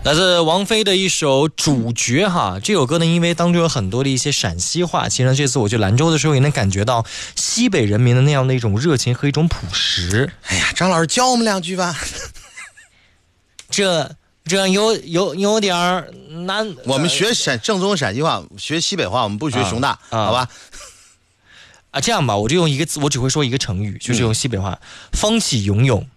来自王菲的一首《主角》哈，这首歌呢，因为当中有很多的一些陕西话，其实呢，这次我去兰州的时候也能感觉到西北人民的那样的一种热情和一种朴实。 哎呀，张老师教我们两句吧。 这有点难。 我们学正宗陕西话，学西北话，我们不学熊大，好吧？ 啊，这样吧，我就用一个字，我只会说一个成语，就是用西北话，风起涌涌。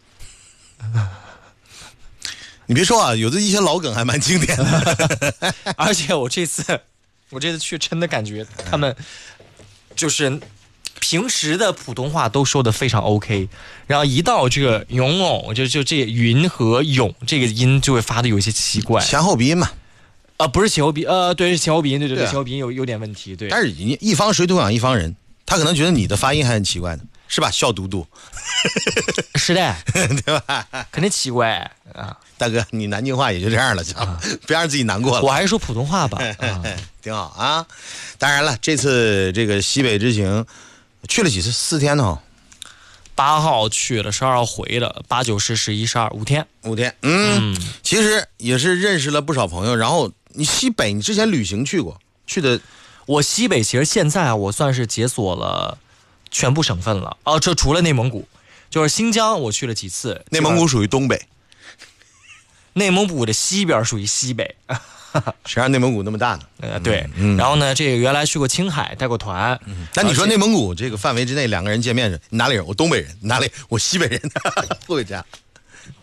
你别说啊，有的一些老梗还蛮经典的。 而且我这次去真的感觉他们就是平时的普通话都说的非常 OK， 然后一到这个涌涌，就这云和涌这个音就会发的有一些奇怪， 前后鼻音嘛。 不是前后鼻，对，是前后鼻音，对，前后鼻音有点问题，对。 但是一方水土养一方人，他可能觉得你的发音还很奇怪呢，是吧？笑嘟嘟。 是的， 对吧？ 肯定奇怪啊。 大哥，你南京话也就这样了，别让自己难过了。 我还是说普通话吧， 挺好啊。当然了，这次这个西北之行去了几次？4天呢 ？8号去了，12号回了，8、9、10、11、12，5天。 5天，其实也是认识了不少朋友。然后你西北，你之前旅行去过，去的。 我西北其实现在我算是解锁了全部省份了。这除了内蒙古，就是新疆我去了几次。 内蒙古属于东北。 内蒙古的西边属于西北， 谁让内蒙古那么大呢？ 对。然后呢，这个原来去过青海，带过团。 那你说内蒙古这个范围之内，2个人见面是，你哪里人？我东北人。哪里？我西北人。不会这样。